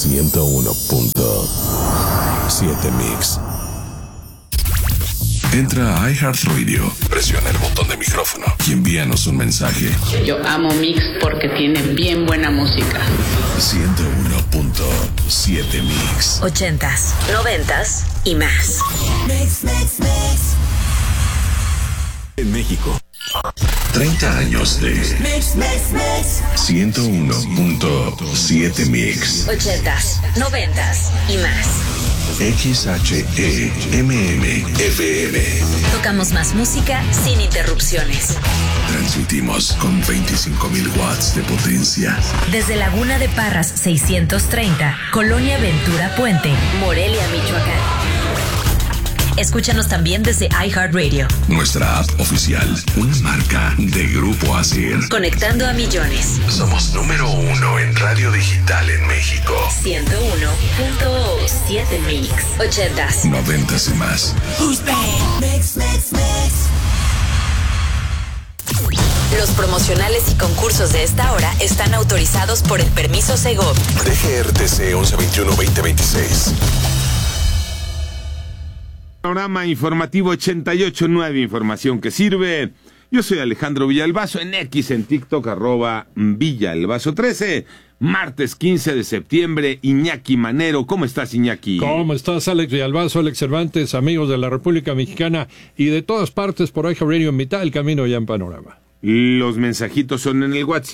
101.7 Mix. Entra a iHeartRadio, presiona el botón de micrófono y envíanos un mensaje. Yo amo Mix porque tiene bien buena música. 101.7 Mix. 80s, 90s y más. Mix, mix, mix. En México, 30 años de Mix, mix, mix. 101.7 Mix. 80s, 90s y más. XHEMM-FM. Tocamos más música sin interrupciones. Transmitimos con 25,000 watts de potencia. Desde Laguna de Parras 630, Colonia Ventura Puente, Morelia, Michoacán. Escúchanos también desde iHeartRadio. Nuestra app oficial, una marca de Grupo ASIR. Conectando a millones. Somos número 1 en radio digital en México. 101.7 Mix. 80s, 90s y más. Who's bad? Mix, mix, mix. Los promocionales y concursos de esta hora están autorizados por el permiso Segov. DGRTC 1121-2026. Panorama informativo 88.9, información que sirve. Yo soy Alejandro Villalbazo, en X, en TikTok, @Villalbazo13. Martes 15 de septiembre, Iñaki Manero. ¿Cómo estás, Iñaki? ¿Cómo estás, Alex Villalbazo, Alex Cervantes, amigos de la República Mexicana y de todas partes por iHeartRadio en mitad del camino ya en Panorama? Los mensajitos son en el WhatsApp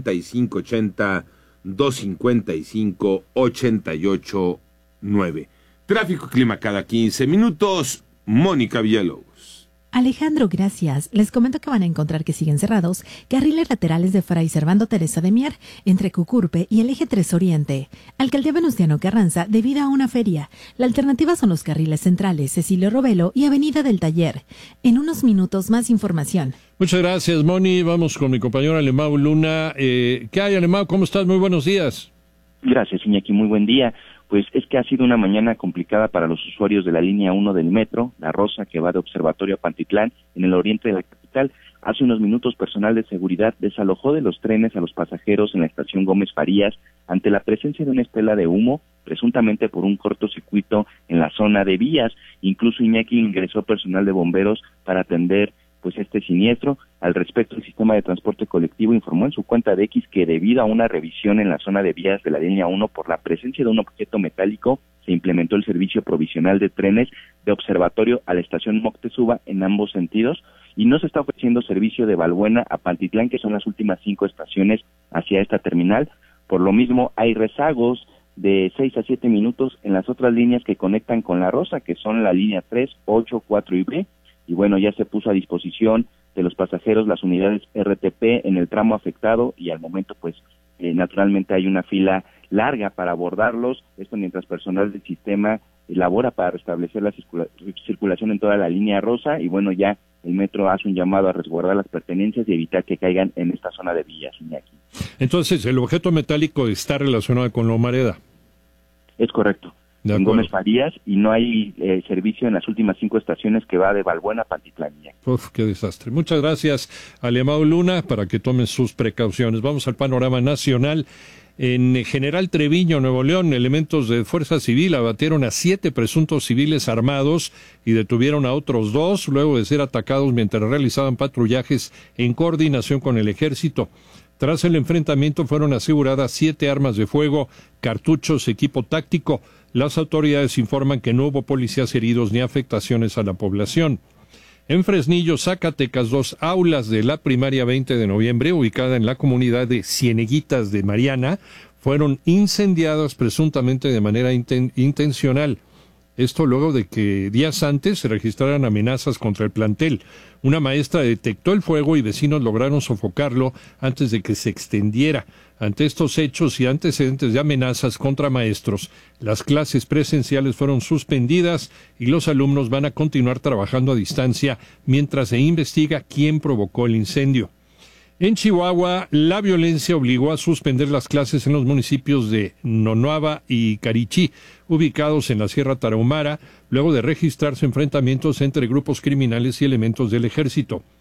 5580-255-889. Tráfico y clima cada 15 minutos. Mónica Villalobos. Alejandro, gracias. Les comento que van a encontrar que siguen cerrados carriles laterales de Fray Servando Teresa de Mier entre Cucurpe y el eje 3 Oriente. Alcaldía Venustiano Carranza debido a una feria. La alternativa son los carriles centrales Cecilio Robelo y Avenida del Taller. En unos minutos más información. Muchas gracias, Moni. Vamos con mi compañero Alemão Luna. ¿Qué hay, Alemão? ¿Cómo estás? Muy buenos días. Gracias, Iñaki. Muy buen día. Pues es que ha sido una mañana complicada para los usuarios de la línea 1 del metro, La Rosa, que va de Observatorio a Pantitlán, en el oriente de la capital. Hace unos minutos, personal de seguridad desalojó de los trenes a los pasajeros en la estación Gómez Farías ante la presencia de una estela de humo, presuntamente por un cortocircuito en la zona de vías. Incluso Iñaki ingresó personal de bomberos para atender pues este siniestro. Al respecto, el sistema de transporte colectivo informó en su cuenta de X que debido a una revisión en la zona de vías de la línea 1 por la presencia de un objeto metálico, se implementó el servicio provisional de trenes de Observatorio a la estación Moctezuma en ambos sentidos y no se está ofreciendo servicio de Balbuena a Pantitlán, que son las últimas 5 estaciones hacia esta terminal. Por lo mismo, hay rezagos de 6 a 7 minutos en las otras líneas que conectan con La Rosa, que son la línea 3, 8, 4 y B. Y bueno, ya se puso a disposición de los pasajeros las unidades RTP en el tramo afectado y al momento pues naturalmente hay una fila larga para abordarlos, esto mientras personal del sistema elabora para restablecer la circulación en toda la línea rosa y bueno, ya el metro hace un llamado a resguardar las pertenencias y evitar que caigan en esta zona de vías. Entonces, el objeto metálico está relacionado con la humareda. Es correcto. En Gómez Farías y no hay servicio en las últimas 5 estaciones que va de Balbuena a Pantitlán. Uf, qué desastre. Muchas gracias, Alemão Luna, para que tomen sus precauciones. Vamos al panorama nacional. En General Treviño, Nuevo León, elementos de Fuerza Civil abatieron a 7 presuntos civiles armados y detuvieron a otros 2 luego de ser atacados mientras realizaban patrullajes en coordinación con el Ejército. Tras el enfrentamiento fueron aseguradas 7 armas de fuego, cartuchos, equipo táctico. Las autoridades informan que no hubo policías heridos ni afectaciones a la población. En Fresnillo, Zacatecas, 2 aulas de la primaria 20 de noviembre, ubicada en la comunidad de Cieneguitas de Mariana, fueron incendiadas presuntamente de manera intencional. Esto luego de que días antes se registraran amenazas contra el plantel. Una maestra detectó el fuego y vecinos lograron sofocarlo antes de que se extendiera. Ante estos hechos y antecedentes de amenazas contra maestros, las clases presenciales fueron suspendidas y los alumnos van a continuar trabajando a distancia mientras se investiga quién provocó el incendio. En Chihuahua, la violencia obligó a suspender las clases en los municipios de Nonuava y Carichí, ubicados en la Sierra Tarahumara, luego de registrarse enfrentamientos entre grupos criminales y elementos del ejército.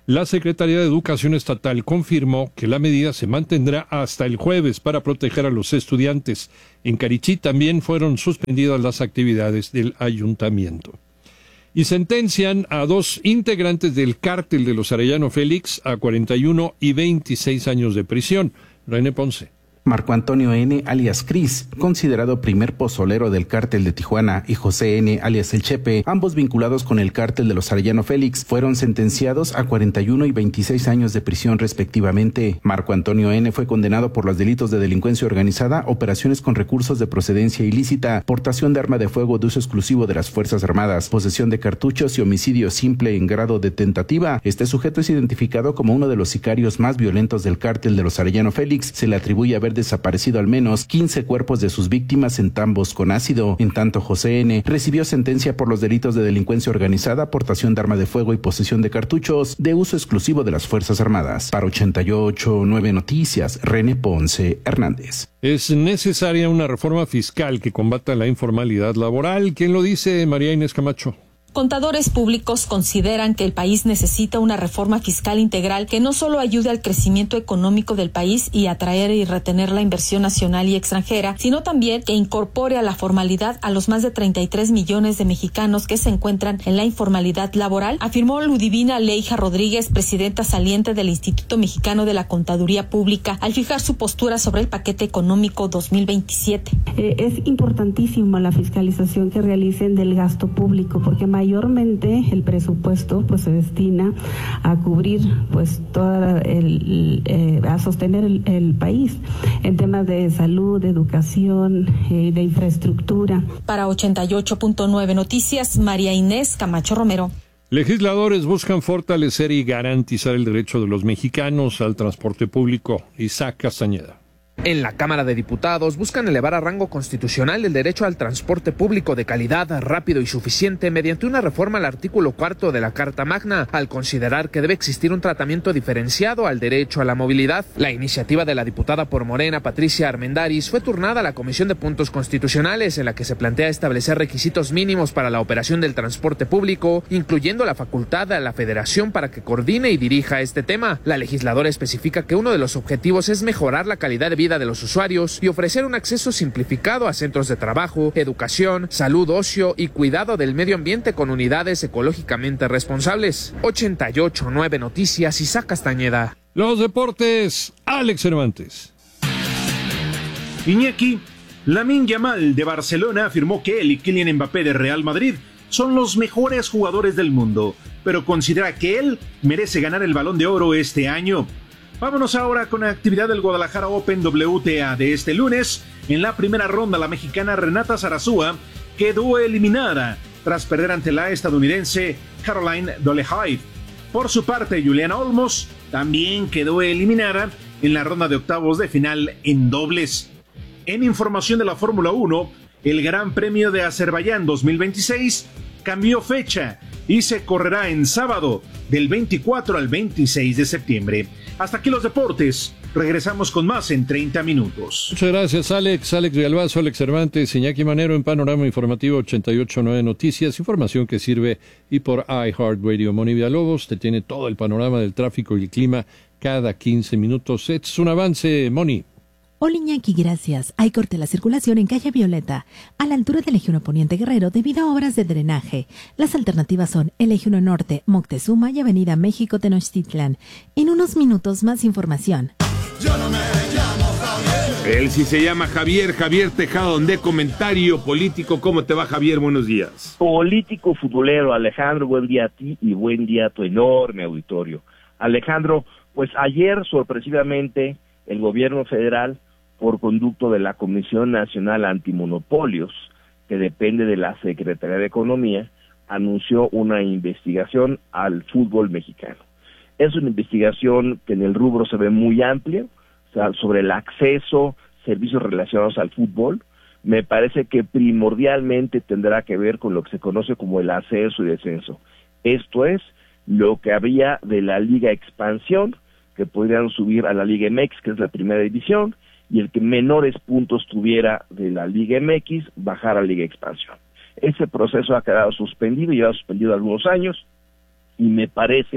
La Secretaría de Educación Estatal confirmó que la medida se mantendrá hasta el jueves para proteger a los estudiantes. En Carichí también fueron suspendidas las actividades del ayuntamiento. Y sentencian a 2 integrantes del cártel de los Arellano Félix a 41 y 26 años de prisión. René Ponce. Marco Antonio N., alias Cris, considerado primer pozolero del cártel de Tijuana, y José N., alias El Chepe, ambos vinculados con el cártel de los Arellano Félix, fueron sentenciados a 41 y 26 años de prisión respectivamente. Marco Antonio N. fue condenado por los delitos de delincuencia organizada, operaciones con recursos de procedencia ilícita, portación de arma de fuego de uso exclusivo de las Fuerzas Armadas, posesión de cartuchos y homicidio simple en grado de tentativa. Este sujeto es identificado como uno de los sicarios más violentos del cártel de los Arellano Félix. Se le atribuye haber desaparecido al menos 15 cuerpos de sus víctimas en tambos con ácido. En tanto, José N. recibió sentencia por los delitos de delincuencia organizada, portación de arma de fuego y posesión de cartuchos de uso exclusivo de las Fuerzas Armadas. Para 88.9 Noticias, René Ponce Hernández. Es necesaria una reforma fiscal que combata la informalidad laboral. ¿Quién lo dice? María Inés Camacho. Contadores públicos consideran que el país necesita una reforma fiscal integral que no solo ayude al crecimiento económico del país y atraer y retener la inversión nacional y extranjera, sino también que incorpore a la formalidad a los más de 33 millones de mexicanos que se encuentran en la informalidad laboral, afirmó Ludivina Leija Rodríguez, presidenta saliente del Instituto Mexicano de la Contaduría Pública, al fijar su postura sobre el paquete económico 2027. Es importantísima la fiscalización que realicen del gasto público, porque mayormente el presupuesto pues se destina a cubrir pues toda a sostener el país en temas de salud, de educación, de infraestructura. Para 88.9 Noticias, María Inés Camacho Romero. Legisladores buscan fortalecer y garantizar el derecho de los mexicanos al transporte público. Isaac Castañeda. En la Cámara de Diputados buscan elevar a rango constitucional el derecho al transporte público de calidad, rápido y suficiente mediante una reforma al artículo 4 de la Carta Magna, al considerar que debe existir un tratamiento diferenciado al derecho a la movilidad. La iniciativa de la diputada por Morena, Patricia Armendáriz, fue turnada a la Comisión de Puntos Constitucionales, en la que se plantea establecer requisitos mínimos para la operación del transporte público, incluyendo la facultad a la Federación para que coordine y dirija este tema. La legisladora especifica que uno de los objetivos es mejorar la calidad de vida de los usuarios y ofrecer un acceso simplificado a centros de trabajo, educación, salud, ocio y cuidado del medio ambiente con unidades ecológicamente responsables. 88.9 Noticias, Isaac Castañeda. Los deportes, Alex Cervantes. Iñaki, Lamine Yamal de Barcelona afirmó que él y Kylian Mbappé de Real Madrid son los mejores jugadores del mundo, pero considera que él merece ganar el Balón de Oro este año. Vámonos ahora con la actividad del Guadalajara Open WTA de este lunes. En la primera ronda, la mexicana Renata Zarazúa quedó eliminada tras perder ante la estadounidense Caroline Dolehide. Por su parte, Juliana Olmos también quedó eliminada en la ronda de octavos de final en dobles. En información de la Fórmula 1, el Gran Premio de Azerbaiyán 2026 cambió fecha y se correrá en sábado del 24 al 26 de septiembre. Hasta aquí los deportes. Regresamos con más en 30 minutos. Muchas gracias, Alex. Alex Villalbazo, Alex Cervantes, Iñaki Manero en Panorama Informativo 88.9 Noticias. Información que sirve y por iHeartRadio. Moni Villalobos te tiene todo el panorama del tráfico y el clima cada 15 minutos. Es un avance, Moni. Hola Iñaki, gracias. Hay corte la circulación en calle Violeta, a la altura del Eje 1 Poniente Guerrero, debido a obras de drenaje. Las alternativas son el Eje 1 Norte, Moctezuma y Avenida México Tenochtitlan. En unos minutos más información. Yo no me llamo Javier. Él sí se llama Javier Tejadón, de Comentario Político. ¿Cómo te va, Javier? Buenos días. Político futbolero, Alejandro, buen día a ti y buen día a tu enorme auditorio. Alejandro, pues ayer sorpresivamente el gobierno federal, por conducto de la Comisión Nacional Antimonopolios, que depende de la Secretaría de Economía, anunció una investigación al fútbol mexicano. Es una investigación que en el rubro se ve muy amplia, o sea, sobre el acceso, servicios relacionados al fútbol. Me parece que primordialmente tendrá que ver con lo que se conoce como el ascenso y descenso. Esto es, lo que había de la Liga Expansión, que podrían subir a la Liga MX, que es la primera división, y el que menores puntos tuviera de la Liga MX, bajar a la Liga Expansión. Ese proceso ha quedado suspendido, lleva suspendido algunos años, y me parece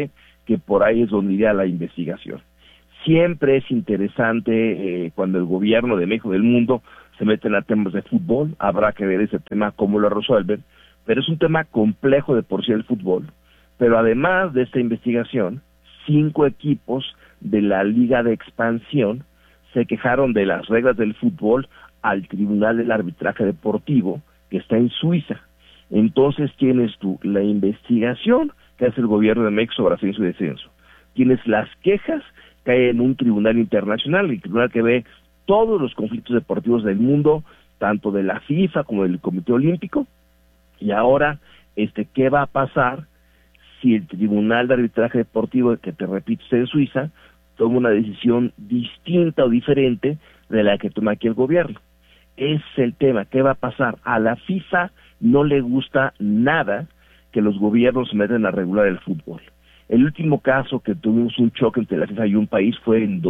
que por ahí es donde iría la investigación. Siempre es interesante cuando el gobierno de México, del mundo, se meten a temas de fútbol, habrá que ver ese tema, cómo lo resuelven, pero es un tema complejo de por sí el fútbol. Pero además de esta investigación, 5 equipos de la Liga de Expansión se quejaron de las reglas del fútbol al Tribunal del Arbitraje Deportivo, que está en Suiza. Entonces tienes tú la investigación que hace el gobierno de México sobre ascenso y descenso. Tienes las quejas que hay en un tribunal internacional, el tribunal que ve todos los conflictos deportivos del mundo, tanto de la FIFA como del Comité Olímpico. Y ahora, ¿qué va a pasar si el Tribunal de Arbitraje Deportivo, que te repito está en Suiza, toma una decisión distinta o diferente de la que toma aquí el gobierno? Es el tema, ¿qué va a pasar? A la FIFA no le gusta nada que los gobiernos se metan a regular el fútbol. El último caso que tuvimos un choque entre la FIFA y un país fue en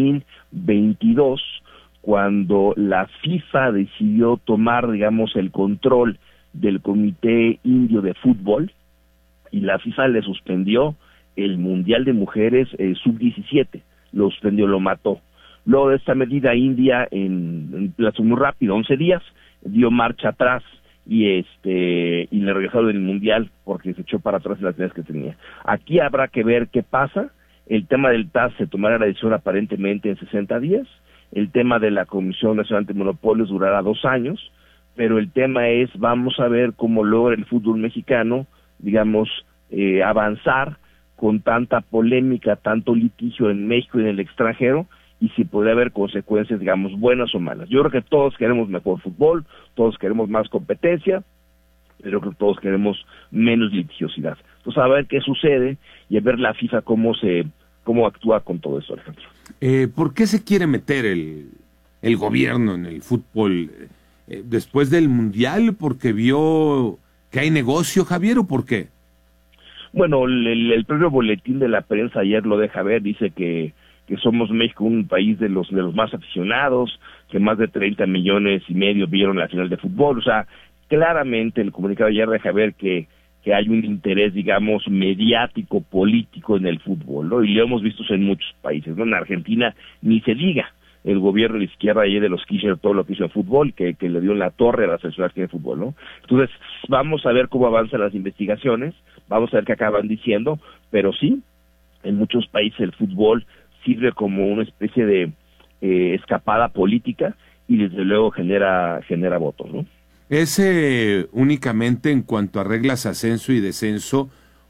2022, cuando la FIFA decidió tomar, digamos, el control del Comité Indio de Fútbol, y la FIFA le suspendió el Mundial de Mujeres sub-17, lo suspendió, lo mató. Luego de esta medida, India, en plazo muy rápido, 11 días, dio marcha atrás y le regresaron el Mundial porque se echó para atrás las medidas que tenía. Aquí habrá que ver qué pasa. El tema del TAS se tomará la decisión aparentemente en 60 días. El tema de la Comisión Nacional de Monopolios durará 2 años, pero el tema es, vamos a ver cómo logra el fútbol mexicano, digamos, avanzar con tanta polémica, tanto litigio en México y en el extranjero, y si puede haber consecuencias, digamos, buenas o malas. Yo creo que todos queremos mejor fútbol, todos queremos más competencia, pero creo que todos queremos menos litigiosidad. Entonces, a ver qué sucede y a ver la FIFA cómo actúa con todo eso, Alejandro. ¿Por qué se quiere meter el gobierno en el fútbol después del Mundial? ¿Porque vio que hay negocio, Javier, o por qué? Bueno, el propio boletín de la prensa ayer lo deja ver, dice que somos México un país de los más aficionados, que más de 30 millones y medio vieron la final de fútbol. O sea, claramente el comunicado ayer deja ver que hay un interés, digamos, mediático, político en el fútbol, ¿no? Y lo hemos visto en muchos países, ¿no? En Argentina ni se diga, el gobierno de la izquierda ayer de los Kirchner, todo lo que hizo en fútbol, que le dio en la torre a la selección de fútbol, ¿no? Entonces, vamos a ver cómo avanzan las investigaciones, vamos a ver qué acaban diciendo, pero sí, en muchos países el fútbol sirve como una especie de escapada política y desde luego genera votos, ¿no? ¿Es únicamente en cuanto a reglas ascenso y descenso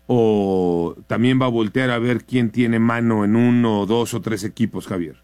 o también va a voltear a ver quién tiene mano en 1, 2 o 3 equipos, Javier?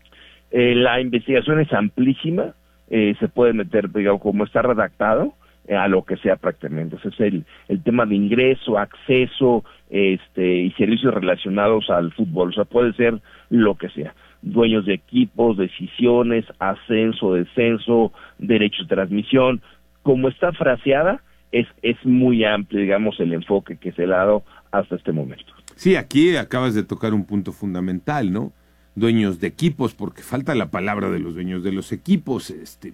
La investigación es amplísima, se puede meter, digamos, como está redactado, a lo que sea prácticamente. Ese es el tema de ingreso, acceso, y servicios relacionados al fútbol. O sea, puede ser lo que sea. Dueños de equipos, decisiones, ascenso, descenso, derechos de transmisión. Como está fraseada, es muy amplio, digamos, el enfoque que se le ha dado hasta este momento. Sí, aquí acabas de tocar un punto fundamental, ¿no? Dueños de equipos, porque falta la palabra de los dueños de los equipos,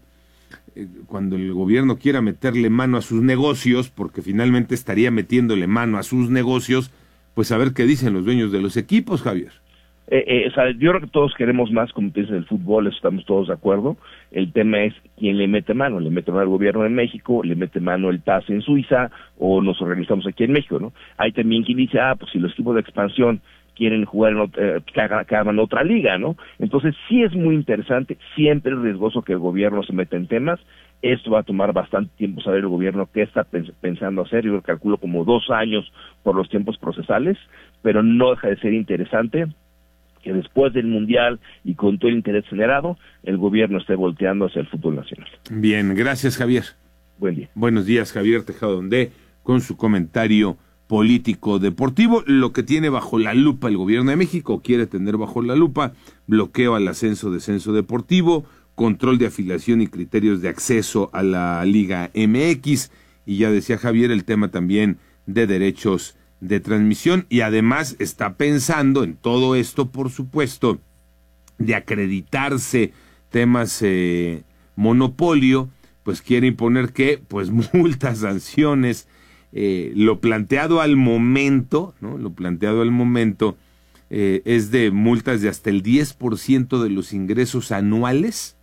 cuando el gobierno quiera meterle mano a sus negocios, porque finalmente estaría metiéndole mano a sus negocios, pues a ver qué dicen los dueños de los equipos, Javier. O sea, yo creo que todos queremos más competencia en el fútbol, eso estamos todos de acuerdo. El tema es quién le mete mano al gobierno de México, le mete mano el TAS en Suiza, o nos organizamos aquí en México, ¿no? Hay también quien dice, pues si los equipos de expansión quieren jugar que hagan otra liga, ¿no? Entonces sí es muy interesante, siempre es riesgoso que el gobierno se meta en temas. Esto va a tomar bastante tiempo saber el gobierno qué está pensando hacer. Yo calculo como 2 años por los tiempos procesales, pero no deja de ser interesante que después del Mundial y con todo el interés generado, el gobierno esté volteando hacia el fútbol nacional. Bien, gracias, Javier. Buen día. Buenos días, Javier Tejado Ondé, con su comentario político deportivo. Lo que tiene bajo la lupa el gobierno de México, quiere tener bajo la lupa, bloqueo al ascenso-descenso deportivo, control de afiliación y criterios de acceso a la Liga MX, y ya decía Javier, el tema también de derechos de transmisión, y además está pensando en todo esto, por supuesto, de acreditarse temas monopolio, pues quiere imponer que, pues multas, sanciones, lo planteado al momento, ¿no? Lo planteado al momento es de multas de hasta el 10% de los ingresos anuales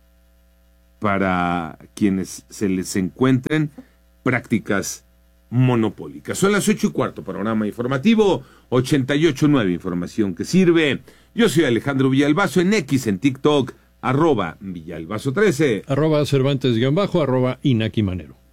para quienes se les encuentren prácticas monopólicas. Son las 8:15, panorama informativo 88.9, información que sirve. Yo soy Alejandro Villalbazo, en X, en TikTok, @Villalbazo13, @Cervantes_, @Inaki Manero.